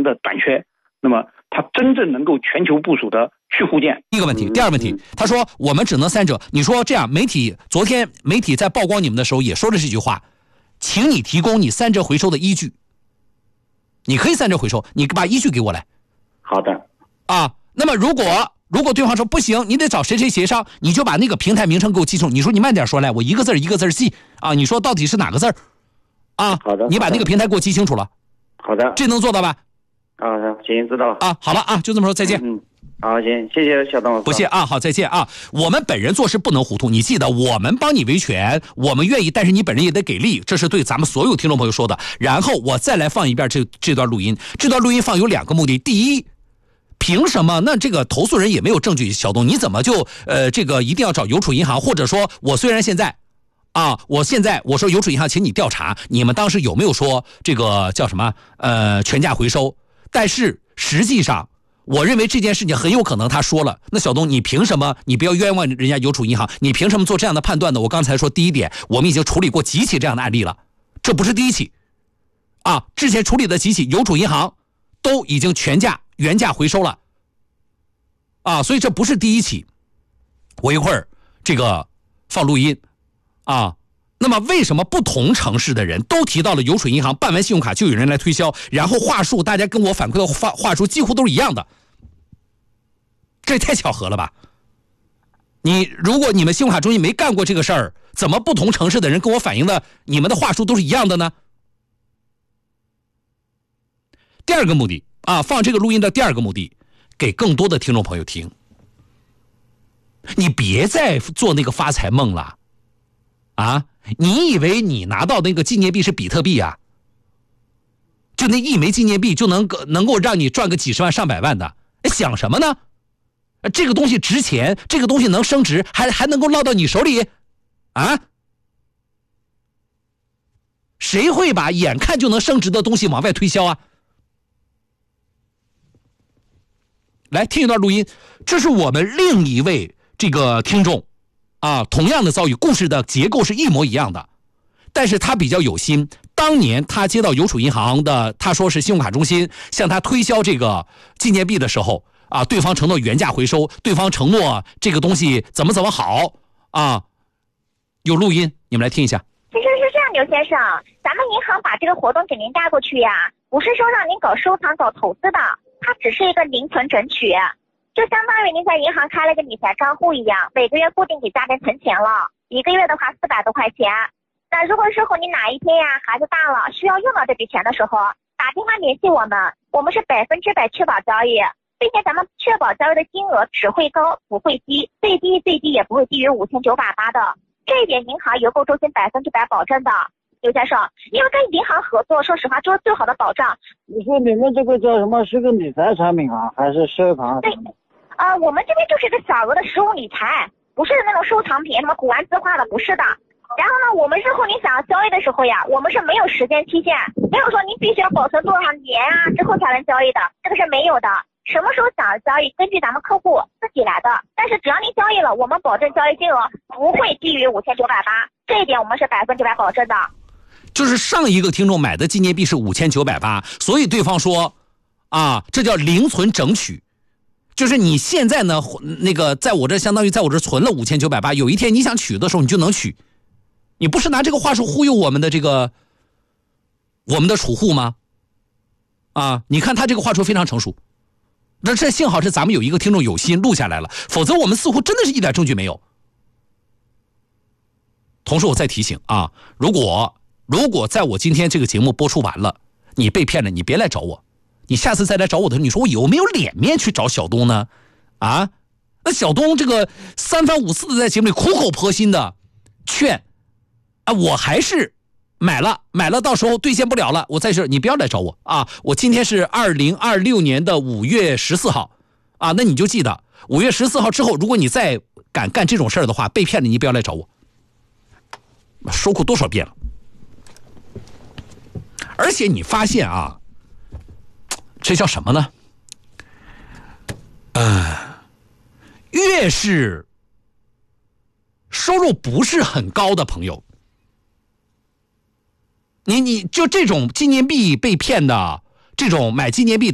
的短缺，那么它真正能够全球部署的去互建。 一个问题，第二个问题，他说我们只能3者。你说这样，昨天媒体在曝光你们的时候也说了这句话，请你提供你3者回收的依据。你可以3者回收，你把依据给我来。 好的。 那么如果对方说不行，你得找谁谁协商，你就把那个平台名称给我记清楚。你说你慢点说来，我一个字一个字记你说到底是哪个字好的。 你把那个平台给我记清楚了。 好的。 这能做到吧？ 行，知道了。 好了就这么说，再见。 好，行，谢谢小东。 不谢好，再见我们本人做事不能糊涂，你记得，我们帮你维权，我们愿意，但是你本人也得给力，这是对咱们所有听众朋友说的。然后我再来放一遍这段录音，这段录音放有2个目的。第一，凭什么？那这个投诉人也没有证据，小东你怎么就这个一定要找邮储银行？或者说我虽然现在我说邮储银行请你调查，你们当时有没有说这个叫什么全价回收？但是实际上我认为这件事情很有可能他说了，那小东你凭什么？你不要冤枉人家邮储银行，你凭什么做这样的判断呢？我刚才说第一点，我们已经处理过几起这样的案例了，这不是第一起之前处理的几起邮储银行都已经全价原价回收了所以这不是第一起。我一会儿这个放录音那么为什么不同城市的人都提到了邮储银行办完信用卡就有人来推销，然后话术大家跟我反馈的话术几乎都是一样的？这也太巧合了吧。如果你们信用卡中心没干过这个事儿，怎么不同城市的人跟我反映的你们的话术都是一样的呢？第二个目的放这个录音的第二个目的，给更多的听众朋友听，你别再做那个发财梦了你以为你拿到那个纪念币是比特币就那1枚纪念币就能够让你赚个几十万上百万的？想什么呢？这个东西值钱，这个东西能升值，还能够落到你手里谁会把眼看就能升值的东西往外推销来听一段录音，这是我们另一位这个听众同样的遭遇，故事的结构是一模一样的，但是他比较有心。当年他接到邮储银行的，他说是信用卡中心向他推销这个纪念币的时候对方承诺原价回收，对方承诺这个东西怎么好有录音，你们来听一下。 其实是这样，刘先生，咱们银行把这个活动给您带过去不是说让您搞收藏搞投资的，它只是一个零存整取，就相当于您在银行开了个理财账户一样，每个月固定给家人存钱了，1个月的话400多块钱。那如果之后你哪一天孩子大了需要用到这笔钱的时候，打电话联系我们，我们是100%确保交易，并且咱们确保交易的金额只会高不会低，最低也不会低于5988的，这一点银行邮购中心100%保证的。刘先生，因为跟银行合作，说实话就是最好的保障。 你说你们这个叫什么？是个理财产品还是收藏？ 对，我们这边就是一个小额的实物理财，不是那种收藏品，什么古玩字画的，不是的。然后呢，我们日后你想要交易的时候我们是没有时间期限，没有说你必须要保存多少年之后才能交易的，这个是没有的。什么时候想要交易，根据咱们客户自己来的。但是只要您交易了，我们保证交易金额不会低于5988，这一点我们是100%保证的。 就是上一个听众买的纪念币是5988，所以对方说这叫零存整取，就是你现在呢那个在我这相当于在我这存了5988，有一天你想取的时候你就能取，你不是拿这个话术忽悠我们的储户吗？你看他这个话术非常成熟，那这幸好是咱们有一个听众有心录下来了，否则我们似乎真的是一点证据没有。同时我再提醒如果在我今天这个节目播出完了，你被骗了，你别来找我，你下次再来找我的时候，你说我有没有脸面去找小东呢？那小东这个3番5次的在节目里苦口婆心的劝我还是买了，到时候兑现不了了，我再说你不要来找我我今天是2026年的5月14号那你就记得5月14号之后，如果你再敢干这种事儿的话，被骗了你不要来找我，说过多少遍了。而且你发现这叫什么呢？越是收入不是很高的朋友，你就这种纪念币被骗的，这种买纪念币